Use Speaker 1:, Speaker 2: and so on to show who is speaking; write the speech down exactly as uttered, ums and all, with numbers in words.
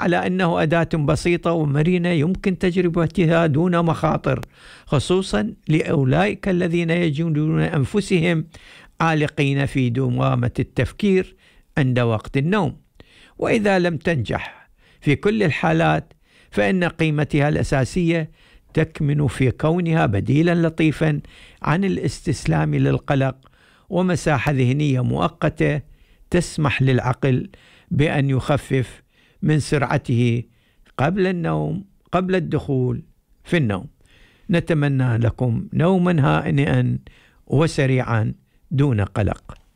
Speaker 1: على أنه أداة بسيطة ومرنة يمكن تجربتها دون مخاطر، خصوصا لأولئك الذين يجدون أنفسهم عالقين في دوامة التفكير عند وقت النوم. وإذا لم تنجح في كل الحالات فإن قيمتها الأساسية تكمن في كونها بديلا لطيفا عن الاستسلام للقلق، ومساحة ذهنية مؤقتة تسمح للعقل بأن يخفف من سرعته قبل النوم قبل الدخول في النوم. نتمنى لكم نوما هانئا وسريعا دون قلق.